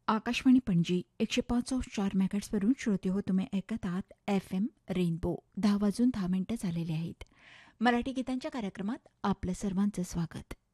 आकाशवाणी पणजी 105.4 मेगाहर्ट्झवरून श्रोते हो, तुम्ही ऐकत आहात FM रेनबो. 10 वाजून 10 मिनिटं झालेली आहेत. मराठी गीतांच्या कार्यक्रमात आपलं सर्वांचं स्वागत.